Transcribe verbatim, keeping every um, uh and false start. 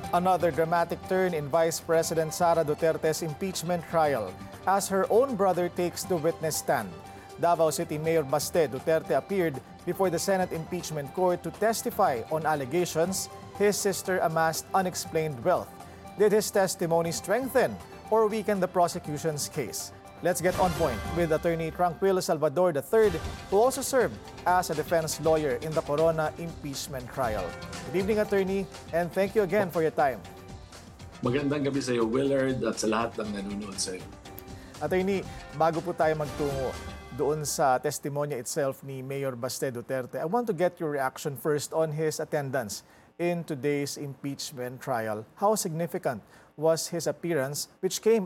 Another dramatic turn in Vice President Sara Duterte's impeachment trial as her own brother takes the witness stand. Davao City Mayor Baste Duterte appeared before the Senate Impeachment Court to testify on allegations his sister amassed unexplained wealth. Did his testimony strengthen or weaken the prosecution's case? Let's get on point with Attorney Tranquilo Salvador the third, who also served as a defense lawyer in the Corona impeachment trial. Good evening, Attorney, and thank you again for your time. Magandang gabi sa iyo, Willard, at sa lahat ng nanonood sa iyo. Attorney, bago po tayo magtungo doon sa testimonya itself ni Mayor Baste Duterte, I want to get your reaction first on his attendance in today's impeachment trial. How significant was his appearance, which came